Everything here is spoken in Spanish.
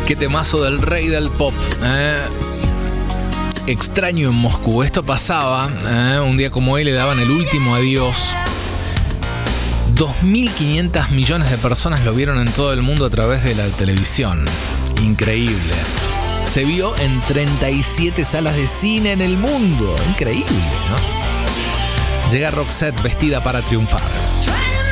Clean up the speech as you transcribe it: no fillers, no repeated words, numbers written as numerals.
Qué temazo del rey del pop. Extraño en Moscú. Esto pasaba, un día como hoy le daban el último adiós. 2.500 millones de personas lo vieron en todo el mundo a través de la televisión. Increíble. Se vio en 37 salas de cine en el mundo. Increíble, ¿no? Llega Roxette vestida para triunfar.